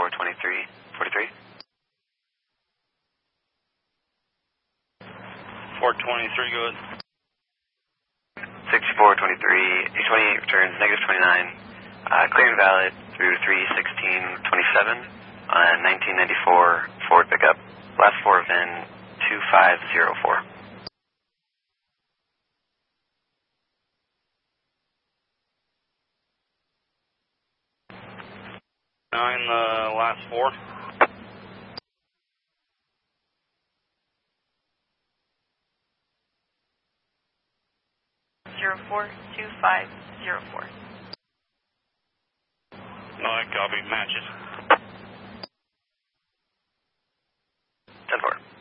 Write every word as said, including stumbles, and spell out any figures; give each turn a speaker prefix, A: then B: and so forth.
A: sixty-four twenty-three forty-three.
B: four twenty-three, go ahead.
A: sixty-four twenty-three, eight twenty-eight returns, negative twenty-nine, uh, clear and valid through three sixteen twenty-seven on nineteen ninety-four Ford pickup. Last four V I N two five zero four.
B: Nine, the last four.
C: Zero four two five zero four.
B: No, that copy matches.
A: ten four.